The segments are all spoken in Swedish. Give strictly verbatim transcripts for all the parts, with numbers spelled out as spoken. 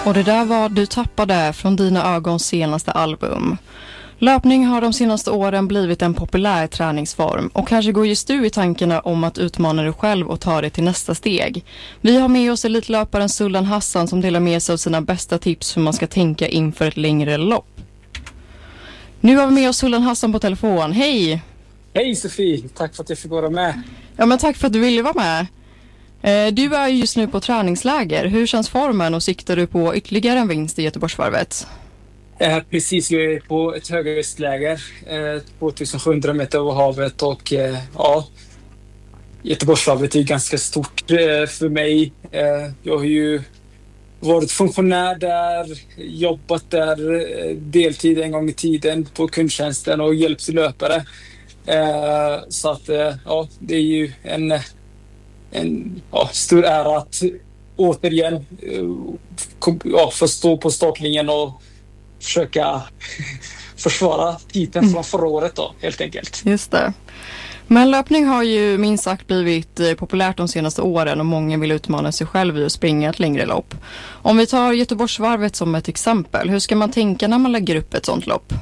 Och det där var Du tappade från Dina ögons senaste album. Löpning har de senaste åren blivit en populär träningsform och kanske går just du i tankarna om att utmana dig själv och ta det till nästa steg. Vi har med oss elitlöparen Sultan Hassan som delar med sig av sina bästa tips hur man ska tänka inför ett längre lopp. Nu har vi med oss Sultan Hassan på telefon. Hej! Hej Sofie, tack för att jag fick vara med. Ja, men tack för att du ville vara med. Du är just nu på träningsläger. Hur känns formen och siktar du på ytterligare en vinst i Göteborgsvarvet? Jag är precis jag är på ett höghöstläger, tvåtusensjuhundra meter över havet och ja, Göteborgsvarvet är ganska stort för mig. Jag har ju varit funktionär där, jobbat där deltid en gång i tiden på kundtjänsten och hjälpt löpare. Så att ja, det är ju en en ja, stor ära att återigen ja, få stå på startlinjen och försöka försvara titeln mm. från förra året då, helt enkelt. Just det. Men löpning har ju minst sagt blivit populärt de senaste åren och många vill utmana sig själv i att springa ett längre lopp. Om vi tar Göteborgsvarvet som ett exempel, hur ska man tänka när man lägger upp ett sånt lopp?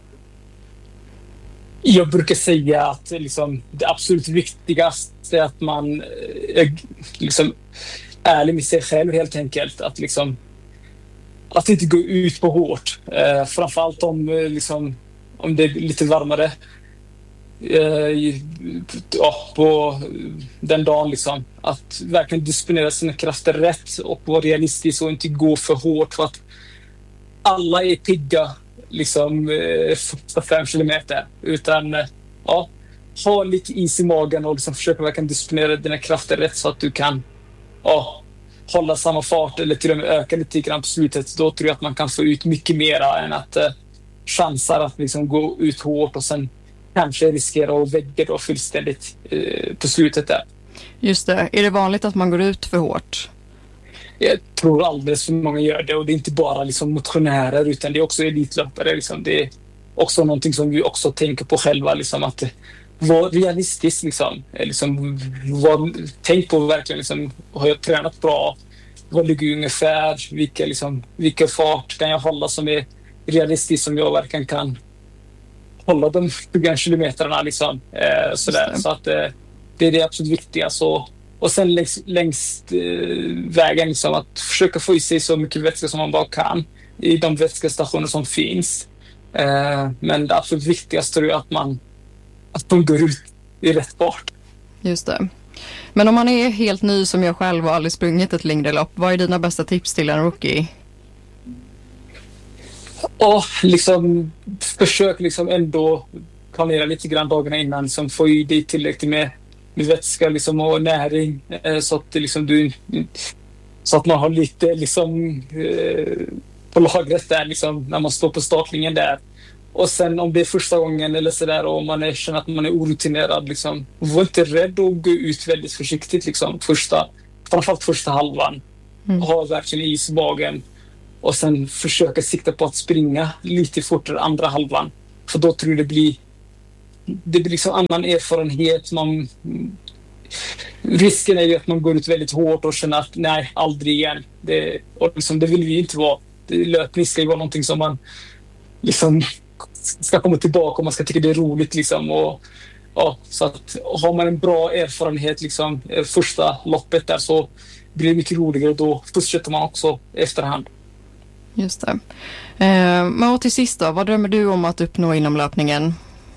Jag brukar säga att liksom, det absolut viktigaste är att man är liksom, ärlig med sig själv helt enkelt. Att, liksom, att inte gå ut på hårt. Eh, framförallt om, liksom, om det är lite varmare eh, ja, på den dagen. Liksom. Att verkligen disponera sina krafter rätt och vara realistisk och inte gå för hårt. För att alla är pigga. Liksom eh, första fem kilometer utan eh, ja, ha lite is i magen och liksom försöka verkligen disponera dina krafter rätt så att du kan ja, hålla samma fart eller till och med öka lite grann på slutet. Då tror jag att man kan få ut mycket mera än att eh, chansar att liksom gå ut hårt och sen kanske riskera att vägga då fullständigt eh, på slutet där. Just det. Är det vanligt att man går ut för hårt? Jag tror alldeles för många gör det och det är inte bara liksom motionärer utan det är också elitlöpare. Liksom. Det är också någonting som vi också tänker på själva. Liksom, att vara realistisk. Liksom. Liksom, var, tänk på verkligen, liksom, har jag tränat bra? Vad ligger ungefär? Vilka, liksom, vilka fart kan jag hålla som är realistisk som jag verkligen kan hålla de tjugo kilometerna. Liksom. Eh, sådär. Så att, eh, det är det absolut viktiga. Så och sen längs, längs eh, vägen liksom, att försöka få i sig så mycket vätska som man bara kan i de vätskestationer som finns. Eh, men det absolut viktigaste är att man, att man går ut i rätt fart. Just det. Men om man är helt ny som jag själv och aldrig sprungit ett längre lopp, vad är dina bästa tips till en rookie? Och liksom försök liksom ändå planera lite grann dagarna innan, liksom få i dig tillräckligt med med vätska liksom, och näring så att, liksom, du, så att man har lite liksom, eh, på lagret där liksom, när man står på startlinjen där. Och sen om det är första gången eller sådär och man är, känner att man är orutinerad liksom, var inte rädd att gå ut väldigt försiktigt liksom, första, framförallt första halvan. Mm. Ha verkligen is i magen och sen försöka sikta på att springa lite fortare andra halvan. För då tror jag det blir det blir liksom annan erfarenhet. Man, risken är ju att man går ut väldigt hårt och känner att nej, aldrig igen. Det, och liksom, det vill vi inte vara. Det, löpning ska ju vara någonting som man liksom ska komma tillbaka och man ska tycka det är roligt. Liksom, och, ja, så att, har man en bra erfarenhet liksom, första loppet där så blir det mycket roligare och då fortsätter man också efterhand. Just det. Eh, men till sist då, vad drömmer du om att uppnå inom löpningen?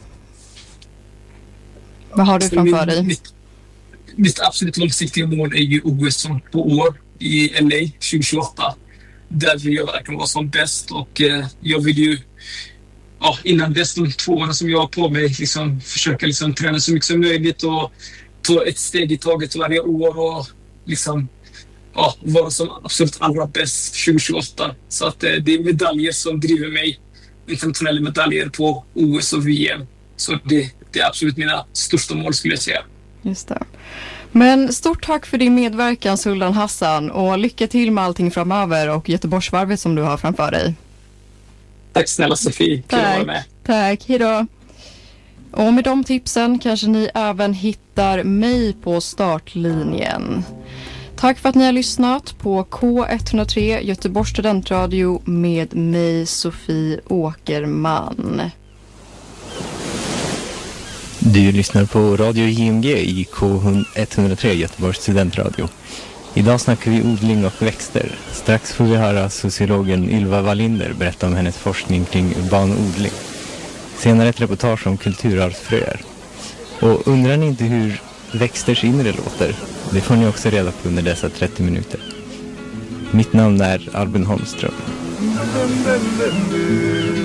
Vad har du framför dig? Mitt, mitt absolut långsiktiga mål är ju O S om två år i L A tjugohundratjugoåtta. Där vill jag verkligen vara som bäst och eh, jag vill ju ja, innan dess de två åren som jag har på mig liksom, försöka liksom, träna så mycket som möjligt och ta ett steg i taget varje år och liksom, ja, vara som absolut allra bäst tjugohundratjugoåtta. Så att eh, det är medaljer som driver mig, internationella medaljer på O S och V M. Så det, det är absolut mina största mål skulle jag säga. Just det. Men stort tack för din medverkan Sultan Hassan och lycka till med allting framöver och Göteborgsvarvet som du har framför dig. Tack snälla Sofie, kul att vara med. Tack, hejdå. Och med de tipsen kanske ni även hittar mig på startlinjen. Tack för att ni har lyssnat på K etthundratre Göteborgs studentradio med mig Sofie Åkerman. Du lyssnar på Radio J M G i K etthundratre Göteborgs studentradio. Idag snackar vi odling och växter. Strax får vi höra sociologen Ylva Wallinder berätta om hennes forskning kring urban odling. Senare ett reportage om kulturarvsfröer. Och undrar ni inte hur växters inre låter? Det får ni också reda på under dessa trettio minuter. Mitt namn är Albin Holmström.